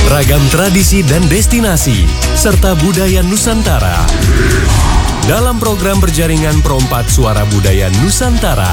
Ragam tradisi dan destinasi, serta budaya Nusantara. Dalam program berjaringan Perompat Suara Budaya Nusantara.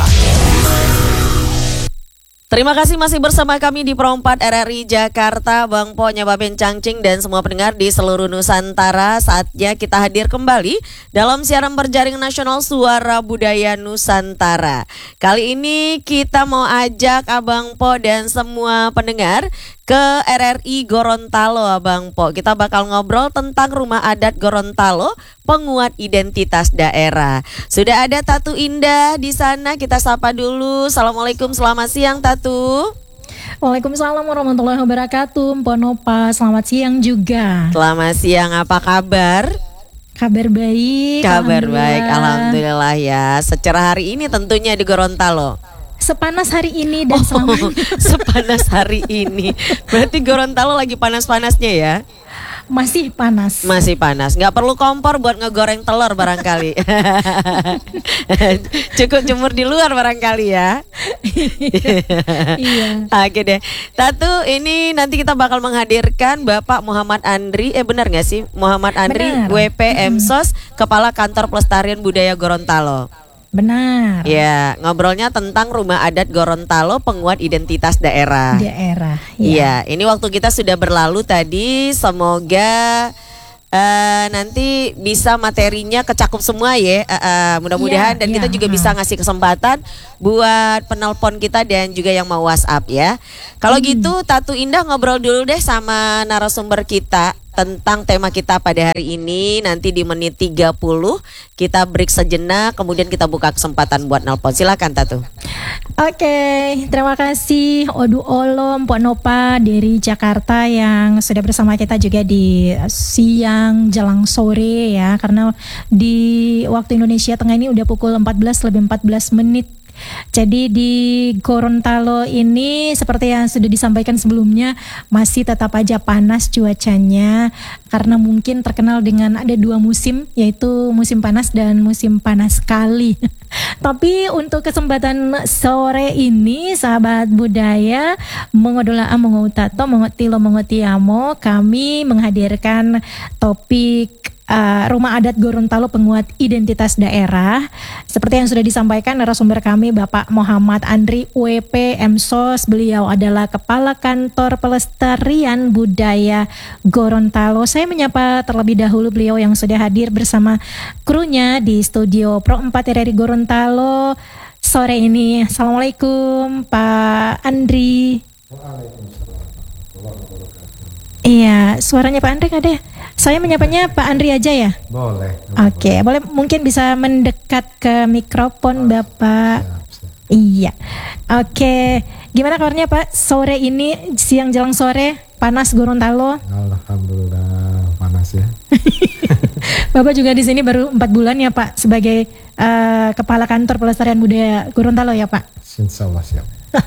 Terima kasih masih bersama kami di Perompat RRI Jakarta, Bang Po, Nyoba Cangcing, dan semua pendengar di seluruh Nusantara. Saatnya kita hadir kembali dalam siaran berjaringan nasional Suara Budaya Nusantara. Kali ini kita mau ajak Abang Po dan semua pendengar ke RRI Gorontalo, Abang Po. Kita bakal ngobrol tentang Rumah Adat Gorontalo, penguat identitas daerah. Sudah ada Tatu Indah di sana, kita sapa dulu. Assalamualaikum, selamat siang Tatu. Waalaikumsalam warahmatullahi wabarakatuh, Mpok Nopa. Selamat siang juga. Selamat siang, apa kabar? Kabar baik. Kabar baik, alhamdulillah ya. Secara hari ini tentunya di Gorontalo. Sepanas hari ini dan selamanya. Sepanas hari ini. Berarti Gorontalo lagi panas-panasnya ya? Masih panas. Masih panas. Nggak perlu kompor buat ngegoreng telur barangkali. Cukup jemur di luar barangkali ya. Iya. Oke deh. Tatu, ini nanti kita bakal menghadirkan Bapak Muhammad Andri. Benar nggak sih? Muhammad Andri, Benar. WP Emsos, Kepala Kantor Pelestarian Budaya Gorontalo. Benar. Ya, ngobrolnya tentang Rumah Adat Gorontalo, penguat identitas daerah. Daerah. Iya, ini waktu kita sudah berlalu tadi. Semoga nanti bisa materinya kecakup semua ya. Mudah-mudahan dan kita juga bisa ngasih kesempatan buat penelpon kita dan juga yang mau WhatsApp ya. Kalau gitu Tatu Indah ngobrol dulu deh sama narasumber kita tentang tema kita pada hari ini. Nanti di menit 30 kita break sejenak, kemudian kita buka kesempatan buat nelpon. Silakan Tatu. Oke, terima kasih Odu Olom, Mpok Nopa dari Jakarta yang sudah bersama kita juga di siang jelang sore ya. Karena di waktu Indonesia Tengah ini udah pukul 14:14. Jadi di Gorontalo ini seperti yang sudah disampaikan sebelumnya masih tetap aja panas cuacanya karena mungkin terkenal dengan ada dua musim, yaitu musim panas dan musim panas sekali. Tapi untuk kesempatan sore ini sahabat budaya mengodola mongotato mongotilo mongotiamo, kami menghadirkan topik Rumah Adat Gorontalo, penguat identitas daerah. Seperti yang sudah disampaikan narasumber kami Bapak Muhammad Andri, WP Emsos. Beliau adalah Kepala Kantor Pelestarian Budaya Gorontalo. Saya menyapa terlebih dahulu beliau yang sudah hadir bersama krunya di studio Pro 4 RRI Gorontalo sore ini. Assalamualaikum Pak Andri. Iya, suaranya Pak Andri ada ya? Saya menyapanya Pak Andri aja ya? Boleh. Oke, boleh mungkin bisa mendekat ke mikrofon Bapak. Siap. Iya. Oke, gimana kabarnya Pak? Sore ini, siang jelang sore, panas Gorontalo. Alhamdulillah panas ya. Bapak juga di sini baru 4 bulan ya Pak sebagai Kepala Kantor Pelestarian Budaya Gorontalo ya Pak? Insya Allah siap.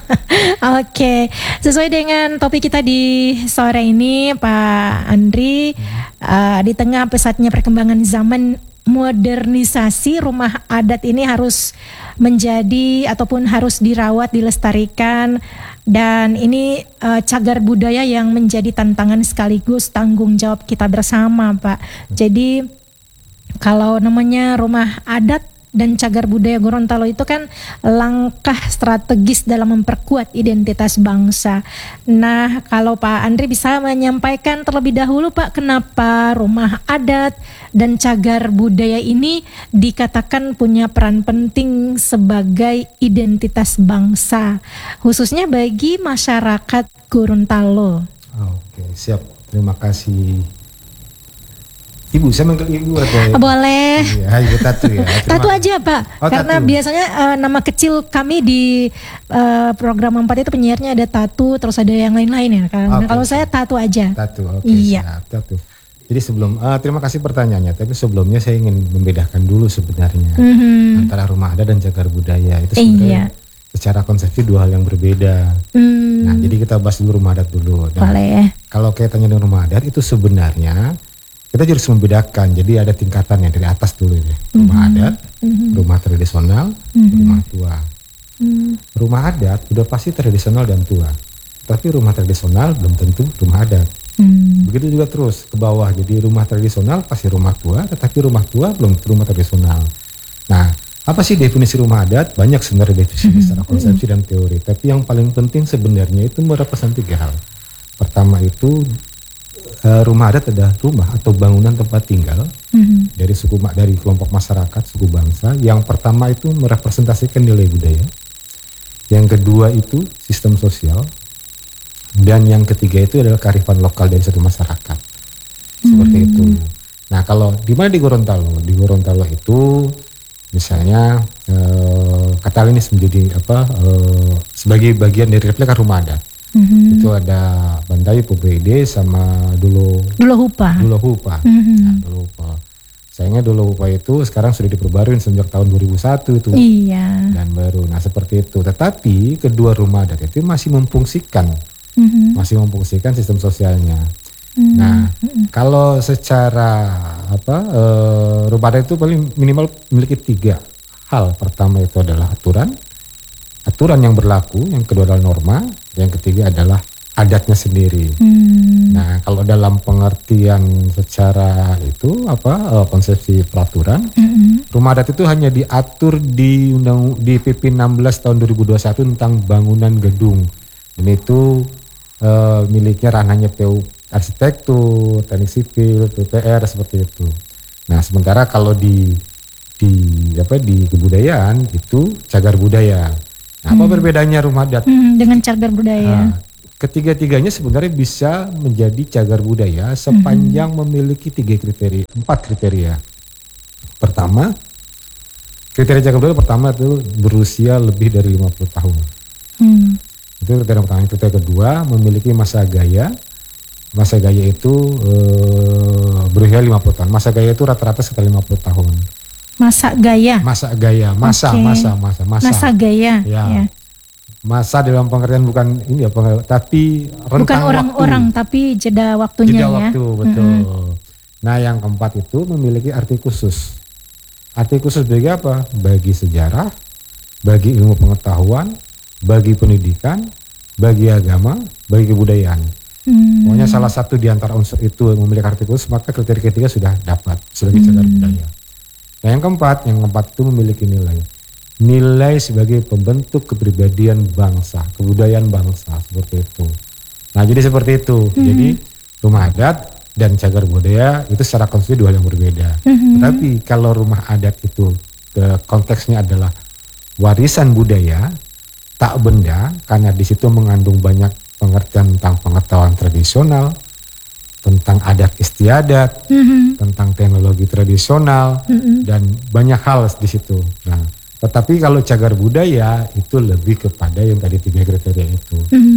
Oke, sesuai dengan topik kita di sore ini Pak Andri, di tengah pesatnya perkembangan zaman modernisasi, rumah adat ini harus menjadi ataupun harus dirawat, dilestarikan, dan ini cagar budaya yang menjadi tantangan sekaligus tanggung jawab kita bersama Pak. Jadi kalau namanya rumah adat dan cagar budaya Gorontalo itu kan langkah strategis dalam memperkuat identitas bangsa. Nah, kalau Pak Andri bisa menyampaikan terlebih dahulu Pak, kenapa rumah adat dan cagar budaya ini dikatakan punya peran penting sebagai identitas bangsa, khususnya bagi masyarakat Gorontalo. Oke, siap. Terima kasih. Ibu, saya manggil Ibu atau? Boleh. Iya, Ibu Tatu ya. Tatu aja Pak, karena Tatu. biasanya nama kecil kami di program 4 itu penyiarnya ada Tatu, terus ada yang lain-lain ya kan. Oke. Kalau saya Tatu aja. Tatu, oke. Iya. Siap, Tatu. Jadi sebelum, terima kasih pertanyaannya. Tapi sebelumnya saya ingin membedakan dulu sebenarnya antara rumah adat dan cagar budaya. Itu sebenarnya secara konsepsi dua hal yang berbeda. Nah, jadi kita bahas dulu rumah adat dulu. Nah, Boleh. kalau kaitannya dengan rumah adat itu sebenarnya kita harus membedakan. Jadi ada tingkatannya dari atas dulu ya. Rumah adat, rumah tradisional, rumah tua. Rumah adat udah pasti tradisional dan tua. Tapi rumah tradisional belum tentu rumah adat. Begitu juga terus ke bawah. Jadi rumah tradisional pasti rumah tua, tetapi rumah tua belum rumah tradisional. Nah, apa sih definisi rumah adat? Banyak sebenarnya definisi secara konsepsi dan teori. Tapi yang paling penting sebenarnya itu merepresentasi 3 hal. Pertama itu rumah adat adalah rumah atau bangunan tempat tinggal dari kelompok masyarakat, suku bangsa. Yang pertama itu merepresentasikan nilai budaya. Yang kedua itu sistem sosial. Dan yang ketiga itu adalah kearifan lokal dari suatu masyarakat. Seperti itu. Nah, kalau di mana di Gorontalo? Di Gorontalo itu misalnya Katalunis menjadi sebagai bagian dari replika rumah adat. Itu ada Bantayu, Pubede sama Dulo Hupa. Nah, Dulo Hupa. Sayangnya Dulo Hupa itu sekarang sudah diperbarui sejak tahun 2001 itu. Iya. Dan baru. Nah, seperti itu. Tetapi kedua rumah adat itu masih memfungsikan sistem sosialnya. Nah, kalau secara rumah adat itu paling minimal memiliki 3 hal. Pertama itu adalah aturan yang berlaku, yang kedua adalah norma, yang ketiga adalah adatnya sendiri. Nah, kalau dalam pengertian secara itu konsepsi peraturan, rumah adat itu hanya diatur di PP 16 tahun 2021 tentang bangunan gedung. Dan itu miliknya ranahnya PU arsitektur, teknik sipil, PPR seperti itu. Nah, sementara kalau di kebudayaan itu cagar budaya. Nah, apa perbedaannya rumah adat dengan cagar budaya? Nah, ketiga-tiganya sebenarnya bisa menjadi cagar budaya sepanjang memiliki 4 kriteria. Pertama, kriteria cagar budaya pertama itu berusia lebih dari 50 tahun. Itu kriteria pertama. Kriteria kedua memiliki masa gaya. Masa gaya itu berusia 50 tahun. Masa gaya itu rata-rata sekitar 50 tahun. Masa gaya. Masa gaya. Ya. Masa dalam pengertian bukan ini ya, tapi rentang bukan orang-orang tapi jeda waktunya. Jeda waktu, betul. Nah, yang keempat itu memiliki arti khusus. Arti khusus bagi apa? Bagi sejarah, bagi ilmu pengetahuan, bagi pendidikan, bagi agama, bagi kebudayaan. Pokoknya salah satu di antara unsur itu memiliki arti khusus, maka kriteria ketiga sudah dapat sebagai cagar budaya. Nah, yang keempat itu memiliki nilai sebagai pembentuk kepribadian bangsa, kebudayaan bangsa, seperti itu. Nah, jadi seperti itu. Jadi rumah adat dan cagar budaya itu secara konsepsi 2 hal yang berbeda. Tetapi kalau rumah adat itu konteksnya adalah warisan budaya, tak benda, karena di situ mengandung banyak pengertian tentang pengetahuan tradisional, tentang adat istiadat, tentang teknologi tradisional, dan banyak hal di situ. Nah, tetapi kalau cagar budaya itu lebih kepada yang tadi 3 kriteria itu.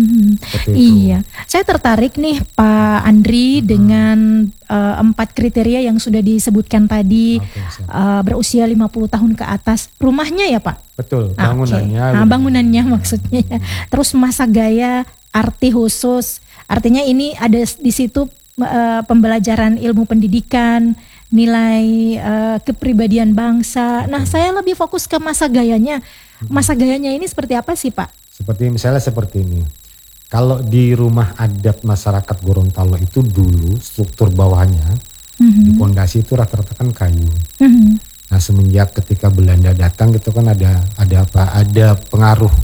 Iya, saya tertarik nih Pak Andri dengan 4 kriteria yang sudah disebutkan tadi. Berusia 50 tahun ke atas. Rumahnya ya Pak? Betul, bangunannya. Nah, bangunannya maksudnya. Terus masa gaya, arti khusus. Artinya ini ada di situ pembelajaran ilmu pendidikan, nilai kepribadian bangsa. Nah, saya lebih fokus ke masa gayanya. Masa gayanya ini seperti apa sih Pak? Seperti ini. Kalau di rumah adat masyarakat Gorontalo itu dulu struktur bawahnya di pondasi itu rata-rata kan kayu. Nah, semenjak ketika Belanda datang gitu kan ada pengaruh,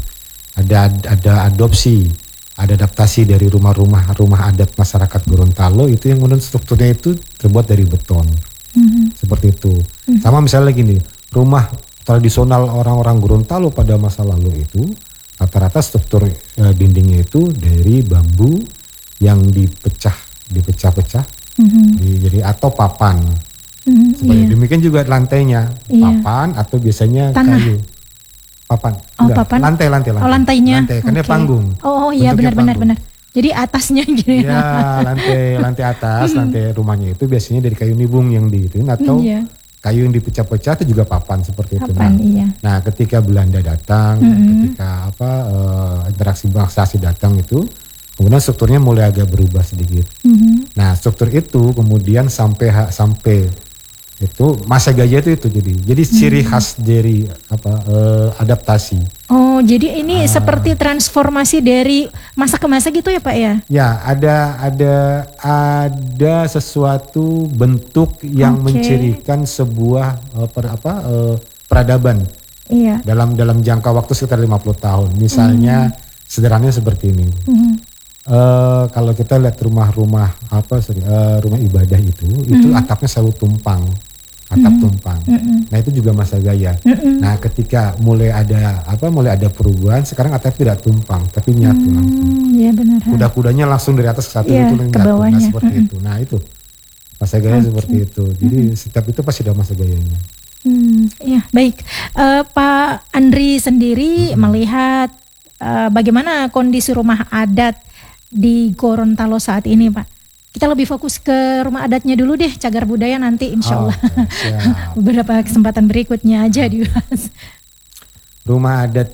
ada adopsi, ada adaptasi dari rumah adat masyarakat Gorontalo itu yang kemudian strukturnya itu terbuat dari beton. Seperti itu. Sama misalnya gini, rumah tradisional orang-orang Gorontalo pada masa lalu itu rata-rata struktur dindingnya itu dari bambu yang dipecah-pecah, jadi atau papan. Demikian juga lantainya, papan atau biasanya tanah. Kayu. Papan. Papan. Lantai. Lantainya. Karena panggung. Oh iya, benar. Jadi atasnya gitu ya. Ya, lantai atas, lantai rumahnya itu biasanya dari kayu nibung yang atau kayu yang dipecah-pecah itu juga papan seperti itu. Nah, ketika Belanda datang, ketika interaksi bangsa datang itu, kemudian strukturnya mulai agak berubah sedikit. Nah, struktur itu kemudian sampai Itu masa gaya itu jadi ciri khas dari adaptasi. Oh, jadi ini seperti transformasi dari masa ke masa gitu ya Pak ya? Ya, ada sesuatu bentuk yang mencirikan sebuah peradaban. Iya. Dalam jangka waktu sekitar 50 tahun. Misalnya sederhananya seperti ini. Kalau kita lihat rumah ibadah itu atapnya selalu tumpang. Atap tumpang. Nah, itu juga masa gaya. Nah, ketika mulai ada perubahan, sekarang atap tidak tumpang, tapi nyatu langsung. Iya benar. Kuda-kudanya langsung dari atas ke satu itu nyatu. Nah, seperti itu. Nah, itu masa gaya seperti itu. Jadi setiap itu pasti ada masa gayanya. Ya baik. Pak Andri sendiri melihat bagaimana kondisi rumah adat di Gorontalo saat ini, Pak? Kita lebih fokus ke rumah adatnya dulu deh, cagar budaya nanti insya Allah. Beberapa kesempatan berikutnya aja dibahas. Rumah adat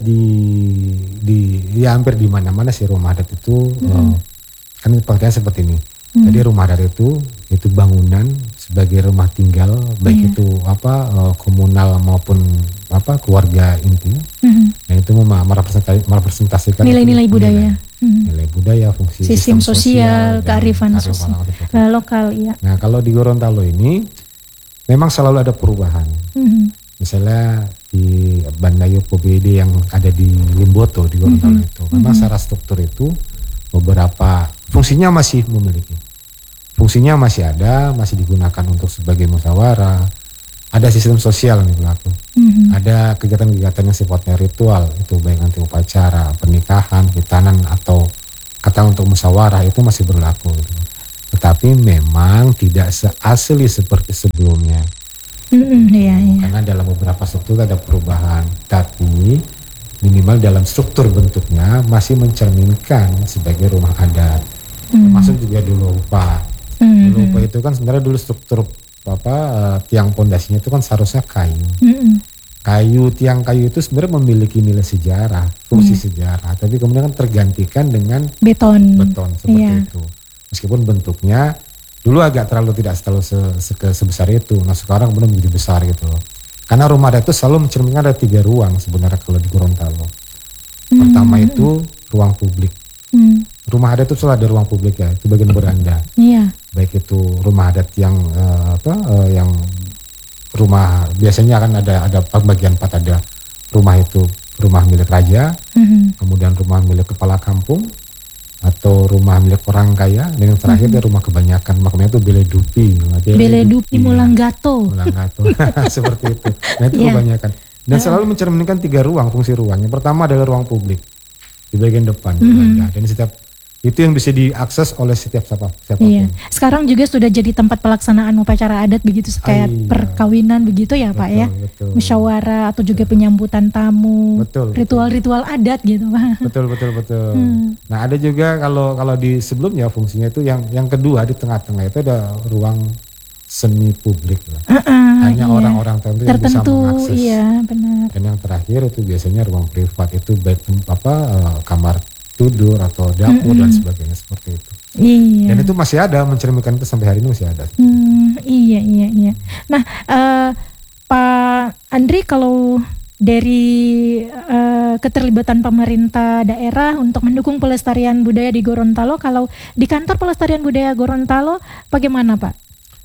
di hampir di mana-mana sih rumah adat itu kan pengertian seperti ini. Jadi rumah adat itu bangunan sebagai rumah tinggal baik itu komunal maupun keluarga inti. Nah, itu merepresentasikan nilai-nilai budaya. Nilai budaya, fungsi sistem sosial, kearifan sosial lokal ya. Nah, kalau di Gorontalo ini memang selalu ada perubahan. Misalnya di Bandayo PBD yang ada di Limboto di Gorontalo itu, memang secara struktur itu beberapa fungsinya masih memiliki. Fungsinya masih ada, masih digunakan untuk sebagai musyawarah. Ada sistem sosial yang berlaku. Ada kegiatan-kegiatan yang sifatnya ritual, itu baik nanti upacara, pernikahan, hitanan atau kata untuk musyawarah itu masih berlaku. Gitu. Tetapi memang tidak seasli seperti sebelumnya. Karena dalam beberapa struktur ada perubahan, tapi minimal dalam struktur bentuknya masih mencerminkan sebagai rumah adat. Termasuk juga dulu lupa. Lupa itu kan sebenarnya dulu struktur tiang pondasinya itu kan seharusnya kayu. Tiang kayu itu sebenarnya memiliki nilai sejarah, fungsi sejarah, tapi kemudian kan tergantikan dengan beton seperti itu. Meskipun bentuknya dulu agak tidak terlalu sebesar itu. Nah, sekarang benar menjadi besar gitu loh. Karena rumah adat itu selalu mencerminkan ada 3 ruang sebenarnya kalau di Gorontalo. Pertama itu ruang publik. Rumah adat itu selalu ada ruang publik ya, itu bagian beranda. Baik itu rumah adat yang yang rumah biasanya kan ada bagian 4, ada rumah itu rumah milik raja, kemudian rumah milik kepala kampung atau rumah milik orang kaya, dan yang terakhir ada rumah kebanyakan, makanya itu Beledupi Mulanggato seperti itu. Nah, itu kebanyakan dan selalu mencerminkan 3 ruang, fungsi ruang. Yang pertama adalah ruang publik di bagian depan beranda, dan setiap itu yang bisa diakses oleh setiap siapapun. Iya. Sekarang juga sudah jadi tempat pelaksanaan upacara adat begitu, kayak perkawinan begitu ya Pak ya. Musyawarah atau juga penyambutan tamu. Ritual-ritual adat gitu Pak. Betul. Nah, ada juga kalau di sebelumnya fungsinya itu yang kedua di tengah-tengah itu ada ruang semi publik lah. Hanya orang-orang tertentu yang bisa mengakses. Iya, benar. Dan yang terakhir itu biasanya ruang privat, itu baik kamar tidur atau dapur dan sebagainya seperti itu. Iya. Dan itu masih ada, mencerminkan itu sampai hari ini masih ada. Iya. Nah, Pak Andri, kalau dari keterlibatan pemerintah daerah untuk mendukung pelestarian budaya di Gorontalo, kalau di kantor pelestarian budaya Gorontalo bagaimana Pak?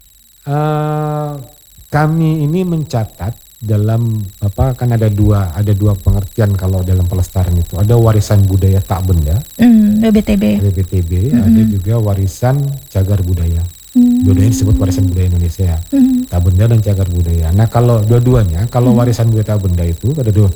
Kami ini mencatat dalam kan ada dua pengertian kalau dalam pelestarian itu. Ada warisan budaya tak benda, WBTB. Ada juga warisan cagar budaya. Dua-duanya disebut warisan budaya Indonesia, tak benda dan cagar budaya. Nah, kalau dua-duanya, kalau warisan budaya tak benda itu ada dua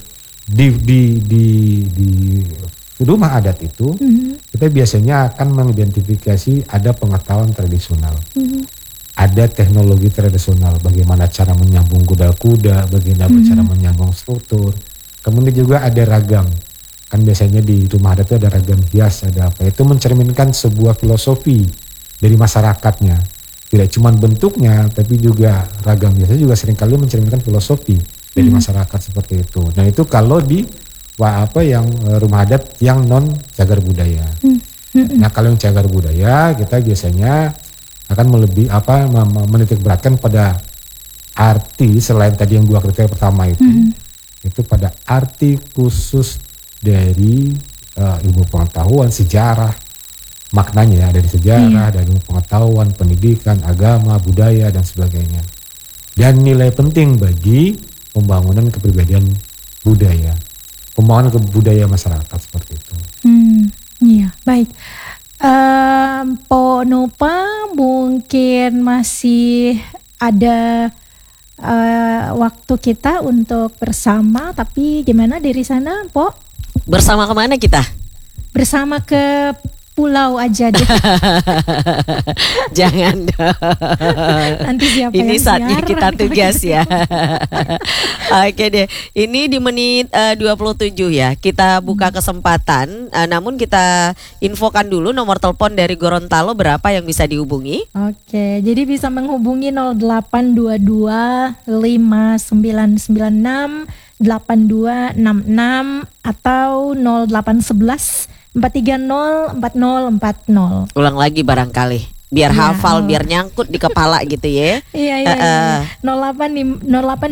di rumah adat itu, kita biasanya akan mengidentifikasi ada pengetahuan tradisional. Ada teknologi tradisional, bagaimana cara menyambung kuda-kuda, bagaimana cara menyambung struktur. Kemudian juga ada ragam. Kan biasanya di rumah adat itu ada ragam hias, ada apa. Itu mencerminkan sebuah filosofi dari masyarakatnya. Tidak cuma bentuknya, tapi juga ragam biasanya juga seringkali mencerminkan filosofi dari masyarakat seperti itu. Nah, itu kalau di yang rumah adat yang non cagar budaya. Nah, kalau yang cagar budaya kita biasanya akan menitik beratkan pada arti selain tadi yang 2 kriteria pertama itu pada arti khusus dari ilmu pengetahuan, sejarah, maknanya ada di sejarah, dan ilmu pengetahuan, pendidikan, agama, budaya dan sebagainya. Dan nilai penting bagi pembangunan kepribadian budaya, pembangunan budaya masyarakat seperti itu. Iya, baik. Po Nopa mungkin masih ada waktu kita untuk bersama, tapi gimana dari sana, Po? Bersama kemana kita? Bersama ke pulau aja deh. Jangan dong. Nanti siapa ini yang saatnya siaran kita tugas ya. Oke deh. Ini di menit 27 ya. Kita buka kesempatan. Namun kita infokan dulu nomor telepon dari Gorontalo berapa yang bisa dihubungi. Oke, jadi bisa menghubungi 0822 5996 8266 atau 0811 430 4040. Ulang lagi barangkali biar hafal, biar nyangkut di kepala gitu ya. Iya. 0822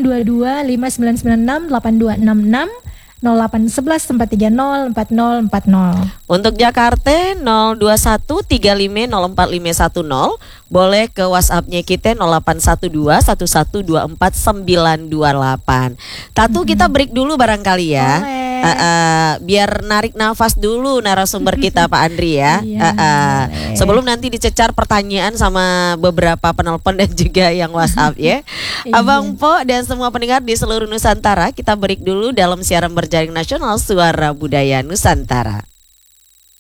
5996 8266 0811 430 4040. Untuk Jakarta 021 35 04 510. Boleh ke WhatsApp-nya kita 0812 1124 928. Tatu kita break dulu barangkali ya. Biar narik nafas dulu narasumber kita Pak Andri ya. Sebelum nanti dicecar pertanyaan sama beberapa penelpon dan juga yang WhatsApp ya. Abang Po dan semua pendengar di seluruh Nusantara, kita break dulu dalam siaran berjaring nasional Suara Budaya Nusantara.